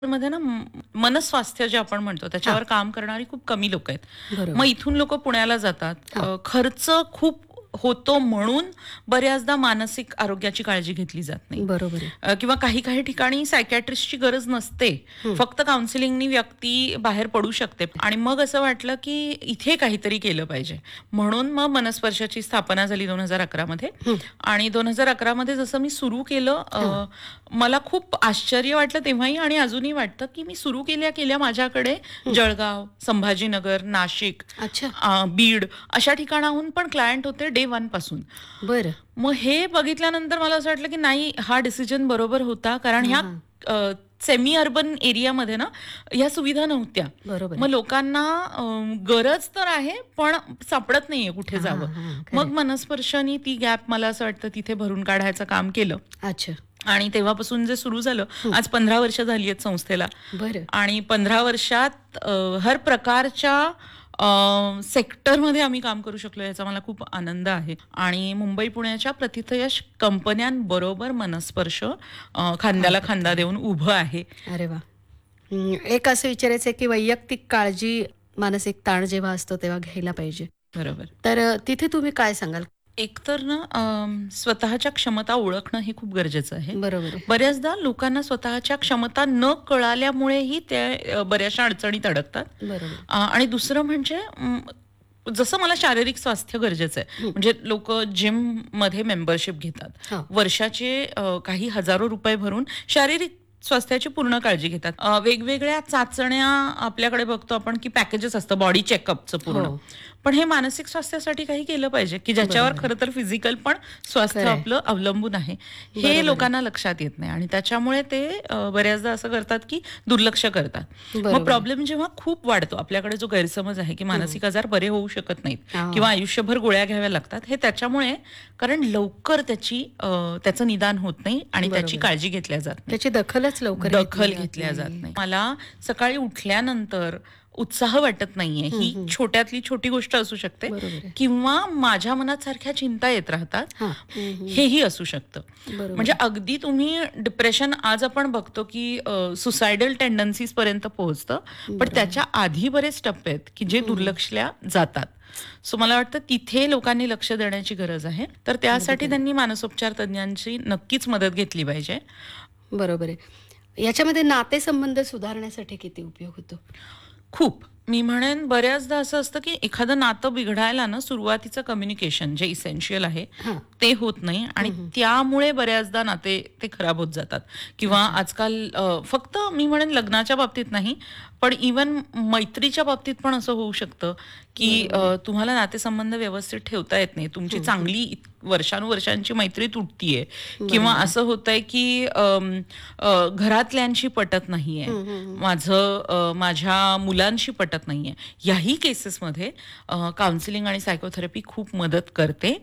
मध्ये ना मनस्वास्थ्य जे आपण म्हणतो हां, त्याच्यावर काम करणारी खूप कमी लोक आहेत. मग बरोबर. इथून लोक पुण्याला जातात. हां, खर्च खूप होतो म्हणून बऱ्याचदा मानसिक आरोग्याची काळजी घेतली जात नाही. बरोबर आहे. किंवा काही काही ठिकाणी सायकॅट्रिस्टची गरज नसते. हं, फक्त काउन्सिलिंगनी व्यक्ती बाहेर पडू शकते आणि मग असं वाटलं की इथे काहीतरी केलं पाहिजे. म्हणून मग मनस्पर्शाची स्थापना झाली 2011 मध्ये. हं. आणि 2011 मध्ये जसं मी सुरू केलं, हां, मला खूप आश्चर्य वाटलं तेव्हाही आणि अजूनही वाटतं की मी सुरू केल्या केल्या माझ्याकडे हं. जळगाव, संभाजीनगर, नाशिक, अच्छा. बीड अशा ठिकाणाहून पण क्लायंट होते डे 1 पासून. बरं. मग हे बघितल्यानंतर मला असं वाटलं की नाही, हा डिसिजन बरोबर होता. कारण हां, ह्या हां. सेमी अर्बन एरियामध्ये ना ह्या सुविधा नव्हत्या. बरोबर मग आहे. लोकांना गरज तर आहे पण सापडत नाहीये कुठे हां, जावं. हां. खरं मग आहे. मनस्पर्शानी ती गॅप मला असं वाटतं तिथे भरून काढायचं काम केलं. अच्छा. आणि तेव्हापासून जे सुरू झालं, हं. आज 15 वर्ष झाली आहेत संस्थेला. बरं. आणि 15 वर्षात हर प्रकारच्या सेक्टरमध्ये आम्ही काम करू शकलो याचा मला खूप आनंद आहे. आणि मुंबई पुण्याच्या प्रथितयश कंपन्यांबरोबर मनस्पर्श काम खांद्याला खांदा करताय. देऊन उभं आहे. अरे वाह! एक असं विचारायचं आहे, की वैयक्तिक काळजी, मानसिक ताण जेव्हा असतो तेव्हा घ्यायला पाहिजे. बरोबर. तर तिथे तुम्ही काय सांगाल? एकतर ना स्वतःच्या क्षमता ओळखणं हे खूप गरजेचं आहे. बरोबर आहे. बऱ्याचदा लोकांना स्वतःच्या क्षमता न कळाल्यामुळेही ते बऱ्याचशा अडचणीत अडकतात. बरोबर. आणि दुसरं म्हणजे जसं मला शारीरिक स्वास्थ्य गरजेचं आहे. हं. म्हणजे लोक जिममध्ये मेंबरशिप घेतात. हां. वर्षाचे काही हजारो रुपये भरून शारीरिक स्वास्थ्याची पूर्ण काळजी घेतात. वेगवेगळ्या चाचण्या आपल्याकडे बघतो आपण की पॅकेजेस असतं बॉडी चेकअपचं हो. पूर्ण. पण हे मानसिक स्वास्थ्यासाठी काही केलं पाहिजे की ज्याच्यावर बरोबर आहे. खरं तर फिजिकल पण स्वास्थ्य खरं आहे. आपलं अवलंबून आहे. बरोबर हे आहे. लोकांना लक्षात येत नाही आणि त्याच्यामुळे ते बऱ्याचदा असं करतात की दुर्लक्ष करतात. मग बरोबर आहे. प्रॉब्लेम जेव्हा खूप वाढतो, आपल्याकडे जो गैरसमज आहे की हं. मानसिक आजार बरे होऊ शकत नाहीत हां. किंवा आयुष्यभर गोळ्या घ्याव्या लागतात, हे त्याच्यामुळे कारण लवकर त्याचं निदान होत नाही आणि त्याची बरोबर आहे. काळजी घेतल्या जात नाही. त्याची दखलच लवकर दखल घेतली जात घेतल्या जात नाही. नाही. मला सकाळी उठल्यानंतर उत्साह वाटत नाहीये, हं, ही हं. छोट्यातली छोटी गोष्ट असू शकते. बरोबर आहे. किंवा माझ्या मनात सारख्या चिंता येत राहतात, हां. हं, हं. हेही असू शकतं. बरोबर म्हणजे आहे. अगदी तुम्ही डिप्रेशन आज आपण बघतो की सुसायडल टेंडन्सीज पर्यंत पोहोचतं, पण बरोबर. त्याच्या आधी बरेच टप्पे आहेत की जे हं, हं. दुर्लक्षल्या जातात. सो मला वाटतं तिथे लोकांनी लक्ष देण्याची गरज आहे. तर त्यासाठी बरोबर आहे. त्यांनी मानसोपचार तज्ञांची नक्कीच मदत घेतली पाहिजे. बरोबर आहे. याच्यामध्ये नातेसंबंध सुधारण्यासाठी किती उपयोग होतो? खूप. मी म्हणेन बऱ्याचदा असं असतं की एखादं नातं बिघडायला ना सुरुवातीचं कम्युनिकेशन जे इसेन्शियल आहे हां. ते होत नाही आणि हं, हं. त्यामुळे बऱ्याचदा नाते ते खराब होत जातात. किंवा अच्छा. आजकाल फक्त मी म्हणेन लग्नाच्या बाबतीत नाही, पण इवन मैत्रीच्या बाबतीत पण असं होऊ शकतं की बरोबर आहे. तुम्हाला नातेसंबंध व्यवस्थित ठेवता येत नाही. तुमची हं, हं. चांगली वर्षानुवर्षांची मैत्री तुटतीये किंवा बरोबर आहे. असं होतंय की घरातल्यांशी पटत नाहीये. हं, हं, हं. माझ्या मुलांशी पटत नाहीये. याही केसेसमध्ये काउन्सिलिंग आणि सायकोथेरपी खूप मदत करते.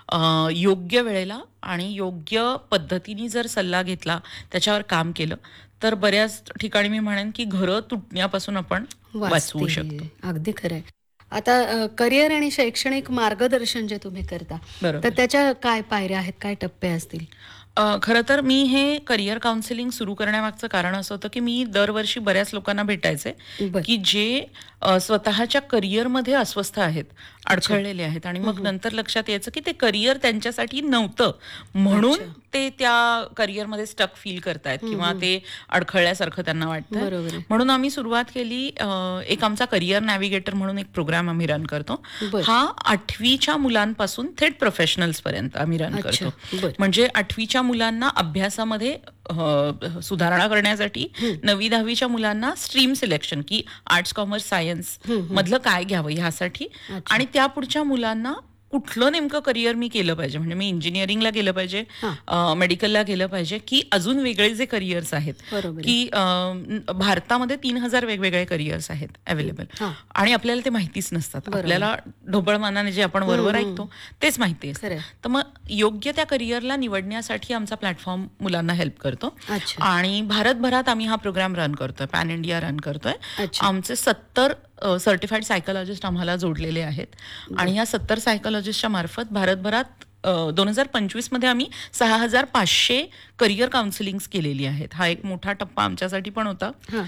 योग्य वेळेला आणि योग्य पद्धतीने जर सल्ला घेतला, त्याच्यावर काम केलं, तर बऱ्याच ठिकाणी मी म्हणेन की घरं तुटण्यापासून आपण वाचवू शकतो. वाचते. अगदी खरं आहे. आता करिअर आणि शैक्षणिक मार्गदर्शन जे तुम्ही करता, तर बरोबर. त्याच्या काय पायऱ्या आहेत? काय टप्पे असतील? खरं तर मी हे करिअर काउन्सिलिंग सुरू करण्यामागचं कारण असं होतं की मी दरवर्षी बऱ्याच लोकांना भेटायचे बरं. की जे स्वतःच्या करिअरमध्ये अस्वस्थ आहेत, अच्छा. अडखळलेले आहेत आणि हं, मग हं. नंतर लक्षात यायचं की ते करिअर त्यांच्यासाठी नव्हतं म्हणून अच्छा. ते त्या करिअरमध्ये स्टक फील करतायत हं, किंवा हं. ते अडखळल्यासारखं त्यांना वाटतंय. बरोबर आहे. म्हणून आम्ही सुरुवात केली, एक आमचा करिअर नॅव्हिगेटर म्हणून एक प्रोग्राम आम्ही रन करतो. बरं. हा 8वीच्या मुलांपासून थेट प्रोफेशनल्स पर्यंत आम्ही रन अच्छा. करतो. बरं. म्हणजे 8वीच्या मुलांना अभ्यासामध्ये सुधारणा करण्यासाठी, हं. 9वी-10वीच्या मुलांना स्ट्रीम सिलेक्शन की आर्ट्स, कॉमर्स, सायन्स हं, हं. मधलं काय घ्यावं ह्यासाठी, अच्छा. आणि त्या पुढच्या मुलांना कुठलं नेमकं करिअर मी केलं पाहिजे, म्हणजे मी इंजिनिअरिंगला गेलं पाहिजे, हां. मेडिकलला गेलं पाहिजे, की अजून वेगळे जे करिअर्स आहेत बरोबर आहे. की भारतामध्ये 3000 वेगवेगळे करिअर्स आहेत अवेलेबल हां. आणि आपल्याला ते माहितीच नसतात. बरोबर. आपल्याला ढोबळमानाने जे आपण वरवर हं, हं. ऐकतो तेच माहिती असतं. खरं आहे. तर मग योग्य त्या करिअरला निवडण्यासाठी आमचा प्लॅटफॉर्म मुलांना हेल्प करतो. अच्छा. आणि भारतभरात आम्ही हा प्रोग्राम रन करतोय, पॅन इंडिया रन करतोय. अच्छा. आमचे 70 सर्टिफाईड सायकोलॉजिस्ट आम्हाला जोडलेले आहेत आणि या 70 सायकोलॉजिस्टच्या मार्फत भारतभरात 2025 मध्ये आम्ही 6,500 करिअर काउन्सिलिंग केलेली आहेत. हा एक मोठा टप्पा आमच्यासाठी पण होता. हां.